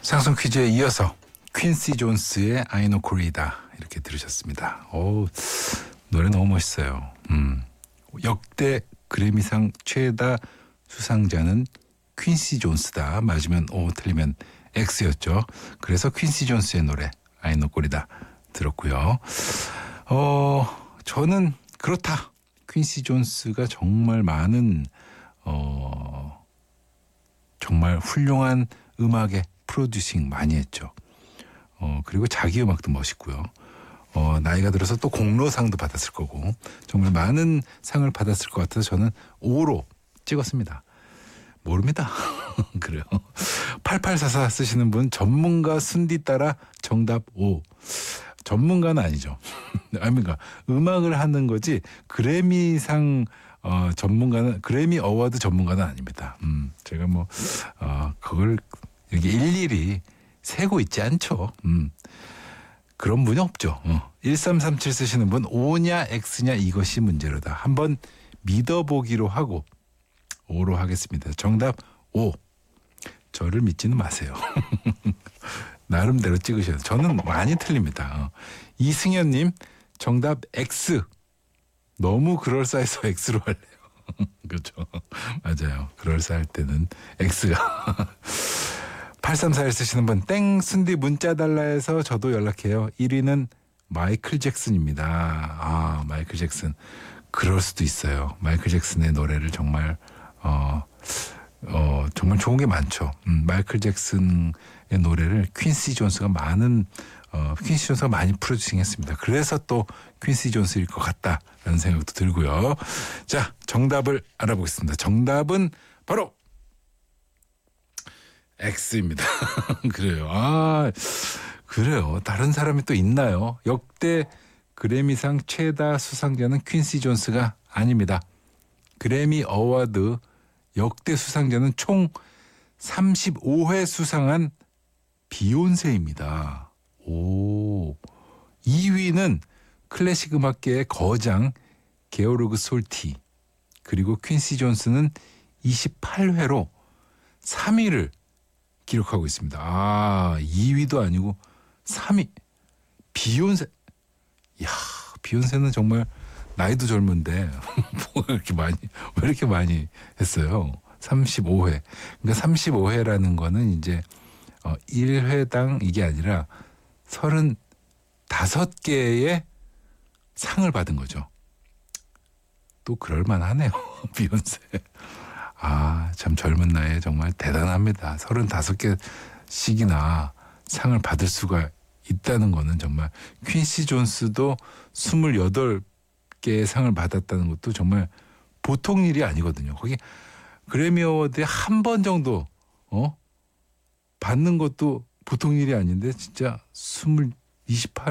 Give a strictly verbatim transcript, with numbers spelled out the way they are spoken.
상성 퀴즈에 이어서 퀸시 존스의 I know Korea다 이렇게 들으셨습니다. 오, 노래 너무 멋있어요. 음, 역대 그래미상 최다 수상자는 퀸시 존스다. 맞으면 O, 틀리면 X였죠. 그래서 퀸시 존스의 노래 I know Korea다 들었고요. 어, 저는 그렇다. 퀸시 존스가 정말 많은 어, 정말 훌륭한 음악에 프로듀싱 많이 했죠. 어, 그리고 자기 음악도 멋있고요. 어, 나이가 들어서 또 공로상도 받았을 거고 정말 많은 상을 받았을 것 같아서 저는 오로 찍었습니다. 모릅니다. 그래요. 팔팔사사 쓰시는 분 전문가 순디 따라 정답 오. 전문가는 아니죠. 아닙니까? 음악을 하는 거지 그래미상 어, 전문가는 그래미 어워드 전문가는 아닙니다. 음, 제가 뭐 어, 그걸 여기 일일이 세고 있지 않죠. 음, 그런 분이 없죠. 어. 일삼삼칠 쓰시는 분 O냐 X냐 이것이 문제로다. 한번 믿어보기로 하고 O로 하겠습니다. 정답 O. 저를 믿지는 마세요. 나름대로 찍으셔야 돼요. 저는 많이 틀립니다. 어. 이승현님 정답 X. 너무 그럴싸해서 X로 할래요. 그렇죠. 맞아요. 그럴싸할 때는 X가. 팔삼사일 쓰시는 분 땡 순디 문자 달라 해서 저도 연락해요. 일 위는 마이클 잭슨입니다. 아 마이클 잭슨. 그럴 수도 있어요. 마이클 잭슨의 노래를 정말 어, 어 정말 좋은 게 많죠. 음, 마이클 잭슨의 노래를 퀸시 존스가 많은 어, 퀸시 존스가 많이 프로듀싱했습니다. 그래서 또 퀸시 존스일 것 같다라는 생각도 들고요. 자 정답을 알아보겠습니다. 정답은 바로 X입니다. 그래요. 아, 그래요. 다른 사람이 또 있나요? 역대 그래미상 최다 수상자는 퀸시 존스가 아닙니다. 그래미 어워드 역대 수상자는 총 삼십오 회 수상한 비욘세입니다. 오. 이 위는 클래식 음악계의 거장 게오르그 솔티. 그리고 퀸시 존스는 이십팔 회로 삼 위를 기록하고 있습니다. 아, 이 위도 아니고 삼 위. 비욘세. 이야, 비욘세는 정말 나이도 젊은데 뭐 이렇게 많이 왜 이렇게 많이 했어요? 삼십오 회. 그러니까 삼십오 회라는 거는 이제 어, 일 회당 이게 아니라 서른다섯 개의 상을 받은 거죠. 또 그럴 만하네요. 비욘세. 아, 참 젊은 나이에 정말 대단합니다. 서른다섯 개씩이나 상을 받을 수가 있다는 거는 정말 퀸시 존스도 스물여덟 개의 상을 받았다는 것도 정말 보통 일이 아니거든요. 거기 그래미 어워드에 한 번 정도 어? 받는 것도 보통 일이 아닌데 진짜 스물 이십팔